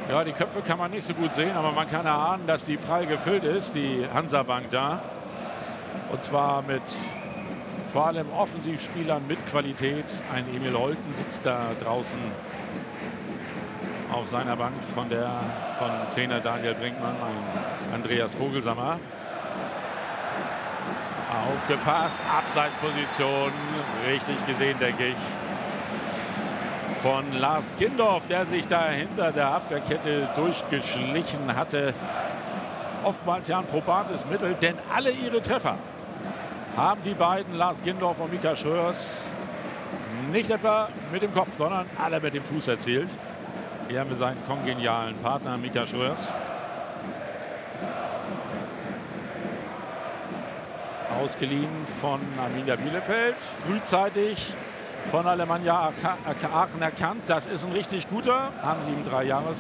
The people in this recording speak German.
Ja, die Köpfe kann man nicht so gut sehen, aber man kann erahnen, dass die prall gefüllt ist, die Hansa-Bank da. Und zwar mit vor allem Offensivspielern mit Qualität. Ein Emil Holten sitzt da draußen auf seiner Bank von Trainer Daniel Brinkmann, ein Andreas Vogelsammer. Aufgepasst, Abseitsposition, richtig gesehen, denke ich, von Lars Gindorf, der sich da hinter der Abwehrkette durchgeschlichen hatte. Oftmals ja ein probates Mittel, denn alle ihre Treffer haben die beiden, Lars Gindorf und Mika Schröers, nicht etwa mit dem Kopf, sondern alle mit dem Fuß erzielt. Hier haben wir seinen kongenialen Partner Mika Schröers. Ausgeliehen von Arminia Bielefeld, frühzeitig von Alemannia Aachen erkannt. Das ist ein richtig guter, haben sie ihm 3 Jahre